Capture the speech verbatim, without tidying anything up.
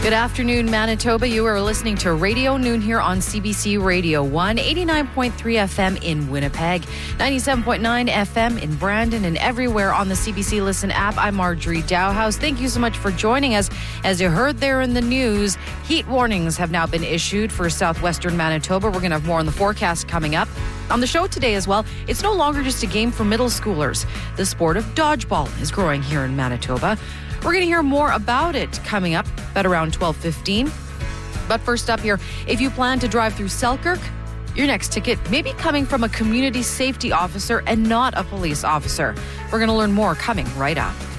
Good afternoon, Manitoba. You are listening to Radio Noon here on C B C Radio one, eighty-nine point three F M in Winnipeg, ninety-seven point nine F M in Brandon, and everywhere on the C B C Listen app. I'm Marjorie Dowhouse. Thank you so much for joining us. As you heard there in the news, heat warnings have now been issued for southwestern Manitoba. We're going to have more on the forecast coming up. On the show today as well, it's no longer just a game for middle schoolers. The sport of dodgeball is growing here in Manitoba. We're going to hear more about it coming up at around twelve fifteen. But first up here, if you plan to drive through Selkirk, your next ticket may be coming from a community safety officer and not a police officer. We're going to learn more coming right up.